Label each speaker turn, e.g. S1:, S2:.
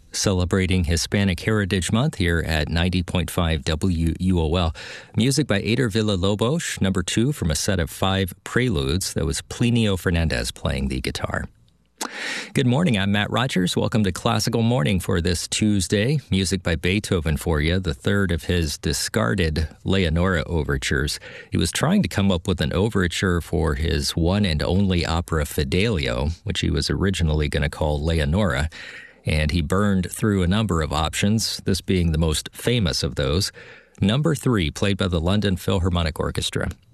S1: Celebrating Hispanic Heritage Month here at 90.5 WUOL. Music by Eider Villa-Lobos, number 2 from a set of 5 preludes. That was Plinio Fernandez playing the guitar. Good morning, I'm Matt Rogers. Welcome to Classical Morning for this Tuesday. Music by Beethoven for you, the third of his discarded Leonora overtures. He was trying to come up with an overture for his one and only opera Fidelio, which he was originally going to call Leonora, and he burned through a number of options, this being the most famous of those. Number 3, played by the London Philharmonic Orchestra.